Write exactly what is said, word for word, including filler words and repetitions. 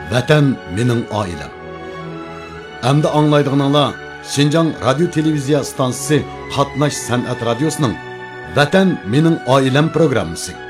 Vatan mening oilam. Endi anglaydiganlar Şinjan Radyo Televiziya Stansiyasi Qatnash San'at Radyosuning Vatan mening oilam programmasi.